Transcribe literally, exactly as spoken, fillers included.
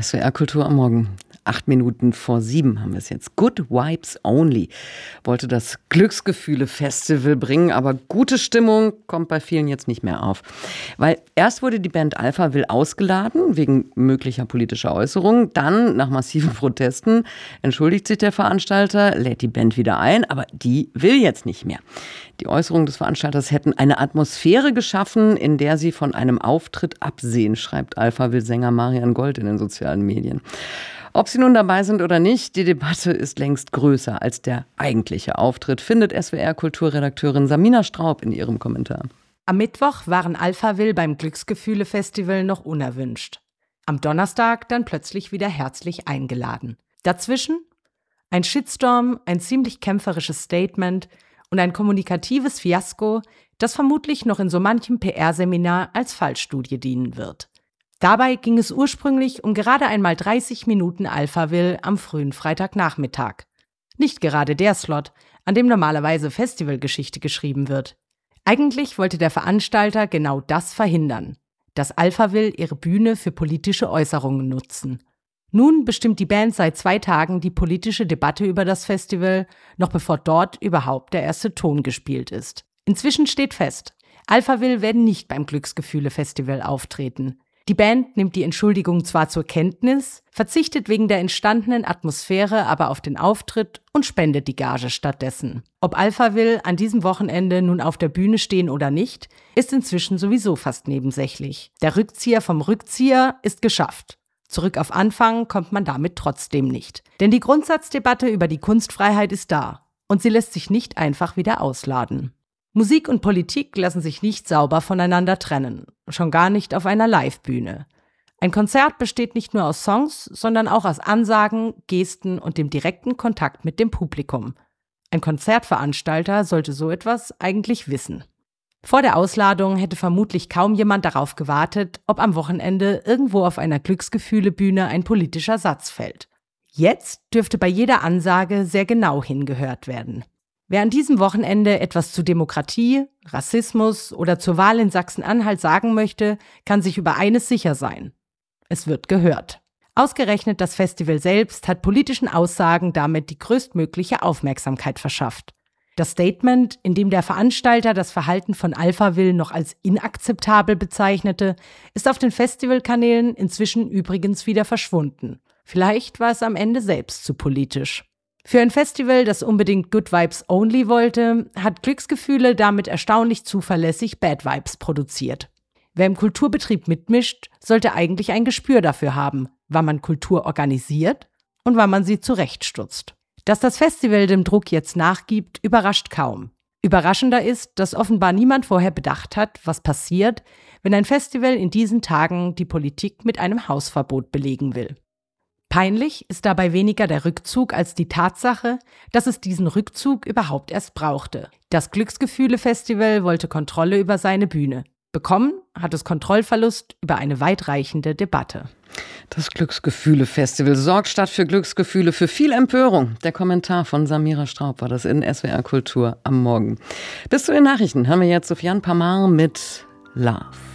S W R Kultur am Morgen. Acht Minuten vor sieben haben wir es jetzt. Good Vibes Only wollte das Glücksgefühle-Festival bringen, aber gute Stimmung kommt bei vielen jetzt nicht mehr auf. Weil erst wurde die Band Alphaville ausgeladen, wegen möglicher politischer Äußerungen. Dann, nach massiven Protesten, entschuldigt sich der Veranstalter, lädt die Band wieder ein, aber die will jetzt nicht mehr. Die Äußerungen des Veranstalters hätten eine Atmosphäre geschaffen, in der sie von einem Auftritt absehen, schreibt Alphaville-Sänger Marian Gold in den sozialen Medien. Ob sie nun dabei sind oder nicht, die Debatte ist längst größer als der eigentliche Auftritt, findet S W R-Kulturredakteurin Samina Straub in ihrem Kommentar. Am Mittwoch waren Alphaville beim Glücksgefühle-Festival noch unerwünscht. Am Donnerstag dann plötzlich wieder herzlich eingeladen. Dazwischen ein Shitstorm, ein ziemlich kämpferisches Statement und ein kommunikatives Fiasko, das vermutlich noch in so manchem P R-Seminar als Fallstudie dienen wird. Dabei ging es ursprünglich um gerade einmal dreißig Minuten Alphaville am frühen Freitagnachmittag. Nicht gerade der Slot, an dem normalerweise Festivalgeschichte geschrieben wird. Eigentlich wollte der Veranstalter genau das verhindern, dass Alphaville ihre Bühne für politische Äußerungen nutzen. Nun bestimmt die Band seit zwei Tagen die politische Debatte über das Festival, noch bevor dort überhaupt der erste Ton gespielt ist. Inzwischen steht fest, Alphaville werden nicht beim Glücksgefühle-Festival auftreten. Die Band nimmt die Entschuldigung zwar zur Kenntnis, verzichtet wegen der entstandenen Atmosphäre aber auf den Auftritt und spendet die Gage stattdessen. Ob Alphaville an diesem Wochenende nun auf der Bühne stehen oder nicht, ist inzwischen sowieso fast nebensächlich. Der Rückzieher vom Rückzieher ist geschafft. Zurück auf Anfang kommt man damit trotzdem nicht. Denn die Grundsatzdebatte über die Kunstfreiheit ist da und sie lässt sich nicht einfach wieder ausladen. Musik und Politik lassen sich nicht sauber voneinander trennen, schon gar nicht auf einer Livebühne. Ein Konzert besteht nicht nur aus Songs, sondern auch aus Ansagen, Gesten und dem direkten Kontakt mit dem Publikum. Ein Konzertveranstalter sollte so etwas eigentlich wissen. Vor der Ausladung hätte vermutlich kaum jemand darauf gewartet, ob am Wochenende irgendwo auf einer Glücksgefühle-Bühne ein politischer Satz fällt. Jetzt dürfte bei jeder Ansage sehr genau hingehört werden. Wer an diesem Wochenende etwas zu Demokratie, Rassismus oder zur Wahl in Sachsen-Anhalt sagen möchte, kann sich über eines sicher sein: Es wird gehört. Ausgerechnet das Festival selbst hat politischen Aussagen damit die größtmögliche Aufmerksamkeit verschafft. Das Statement, in dem der Veranstalter das Verhalten von Alphaville noch als inakzeptabel bezeichnete, ist auf den Festivalkanälen inzwischen übrigens wieder verschwunden. Vielleicht war es am Ende selbst zu politisch. Für ein Festival, das unbedingt Good Vibes Only wollte, hat Glücksgefühle damit erstaunlich zuverlässig Bad Vibes produziert. Wer im Kulturbetrieb mitmischt, sollte eigentlich ein Gespür dafür haben, wann man Kultur organisiert und wann man sie zurechtstutzt. Dass das Festival dem Druck jetzt nachgibt, überrascht kaum. Überraschender ist, dass offenbar niemand vorher bedacht hat, was passiert, wenn ein Festival in diesen Tagen die Politik mit einem Hausverbot belegen will. Peinlich ist dabei weniger der Rückzug als die Tatsache, dass es diesen Rückzug überhaupt erst brauchte. Das Glücksgefühle-Festival wollte Kontrolle über seine Bühne. Bekommen hat es Kontrollverlust über eine weitreichende Debatte. Das Glücksgefühle-Festival sorgt statt für Glücksgefühle für viel Empörung. Der Kommentar von Samira Straub war das in S W R Kultur am Morgen. Bis zu den Nachrichten hören wir jetzt Sofiane Pamar mit Love.